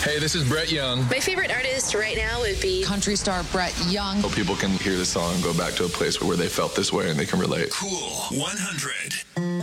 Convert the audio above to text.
Hey, this is Brett Young. My favorite artist right now would be country star Brett Young. So people can hear the song and go back to a place where they felt this way and they can relate. Cool 100.